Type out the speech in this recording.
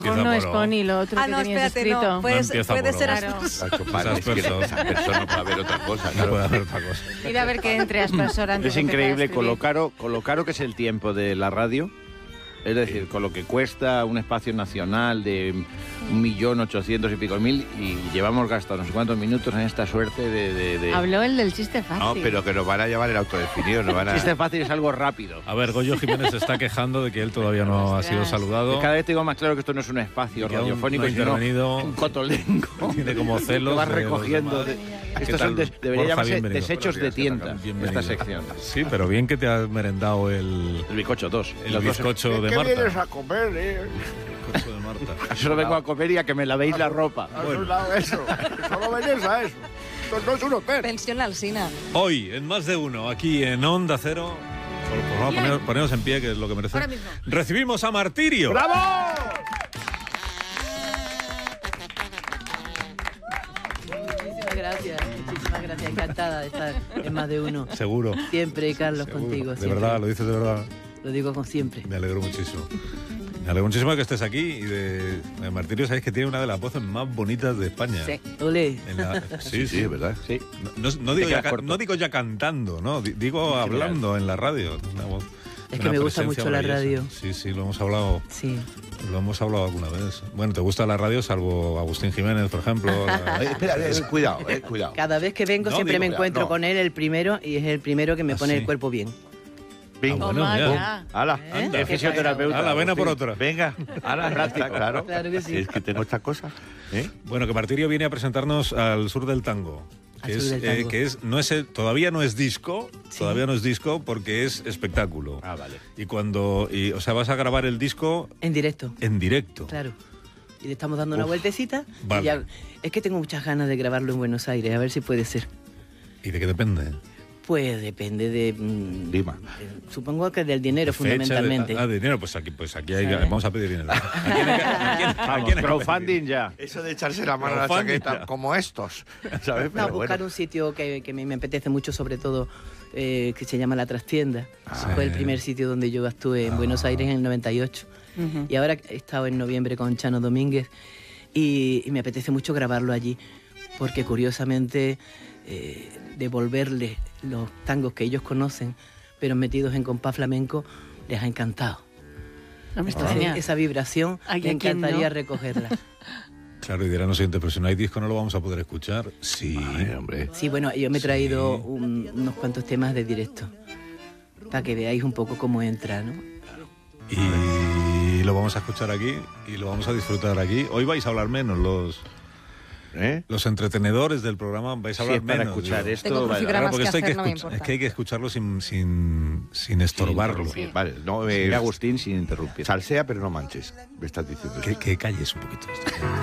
No es Pony, lo otro que tenías escrito. No, puede ser Claro. Esa persona puede haber otra cosa. No puede haber otra cosa. Mira a ver qué entre Aspersor antes Es de empezar a increíble escribir. con lo caro que es el tiempo de la radio. Es decir, con lo que cuesta un espacio nacional de 1.800.000 y pico y llevamos gastado no sé cuántos minutos en esta suerte de... Habló el del chiste fácil. No, pero que nos van a llevar el autodefinido, nos van a... Chiste fácil es algo rápido. A ver, Goyo Jiménez se está quejando de que él todavía no ha sido saludado. Cada vez tengo más claro que esto no es un espacio Que aún radiofónico, no ha sino intervenido. un cotolengo. Tiene como celos. Que vas de los recogiendo. demás. ¿Qué Estos tal, debería Borja? llamarse Bienvenido. desechos de tienda, Bienvenido. esta sección. Sí, pero bien que te has merendado el bizcocho 2. bizcocho de ¿Qué Marta. vienes a comer, El bizcocho de Marta. Solo vengo a comer y a que me lavéis la ropa. Eso. Solo venís a eso. Esto no es un hotel. Pensión Alsina. Hoy, en Más de Uno, aquí en Onda Cero, por favor, poneros en pie, que es lo que merece. Ahora mismo. Recibimos a Martirio. ¡Bravo! Muchísimas gracias, encantada de estar en Más de Uno. Seguro. Siempre, Carlos, Seguro. contigo. De Siempre. verdad, lo dices de verdad. Lo digo con siempre. Me alegro muchísimo. Me alegro muchísimo de que estés aquí y de Martirio, sabéis que tiene una de las voces más bonitas de España. Sí. Ole. Sí, es verdad. Sí. No digo ya cantando, ¿no? Digo hablando en la radio. Una voz, Es que una me gusta presencia mucho la maravillosa. radio. Sí, lo hemos hablado. Sí. Lo hemos hablado alguna vez. Bueno, ¿te gusta la radio salvo Agustín Jiménez, por ejemplo? Espera, cuidado, cuidado. Cada vez que vengo No, siempre digo, me encuentro no. con él, el primero, y es el primero que me pone sí. el cuerpo bien. Venga, bueno, Toma ya. ya. hala, ¿Eh? anda. El fisioterapeuta. A la vena por otra. Venga, hala, está claro. Claro que sí. Es que tengo esta cosa. Bueno, que Martirio viene a presentarnos al sur del tango. Al sur del tango. Que es, no es todavía no es disco, Sí. todavía no es disco porque es espectáculo. Ah, vale. O sea, vas a grabar el disco En directo, en directo. claro. Y le estamos dando una vueltecita. Vale. Y ya, es que tengo muchas ganas de grabarlo en Buenos Aires, a ver si puede ser. ¿Y de qué depende? Pues depende de... Lima. Supongo que del dinero, Fecha fundamentalmente. de dinero, pues aquí hay, ¿Sabes? vamos a pedir dinero. ¿A Vamos, quién hay que crowdfunding ya. Eso de echarse la mano a la Crowdfunding, chaqueta, ya. como estos, ¿sabes? No, Pero buscar bueno. un sitio que me apetece mucho, sobre todo, que se llama La Trastienda. Fue el primer sitio donde yo actué en Buenos Aires en el 98. Y ahora he estado en noviembre con Chano Domínguez y me apetece mucho grabarlo allí, porque curiosamente devolverle los tangos que ellos conocen, pero metidos en compás flamenco, les ha encantado. No me Entonces, extraña. esa vibración Ay, me ¿a quién encantaría no? recogerla. Claro, y dirán los siguientes, pero si no hay disco no lo vamos a poder escuchar. Sí. Ay, hombre. Sí, bueno, yo me he traído unos cuantos temas de directo, para que veáis un poco cómo entra, ¿no? Y lo vamos a escuchar aquí y lo vamos a disfrutar aquí. Hoy vais a hablar menos los entretenedores del programa, vais a Sí, hablar para menos. escuchar digo. esto. Tengo vale. crucigramas Porque que esto hay hacer, que no me escuchar, importa. es que hay que escucharlo sin estorbarlo. Vale, no Y Agustín sin interrumpir. salsea, pero no manches. Me estás diciendo. Que calles un poquito.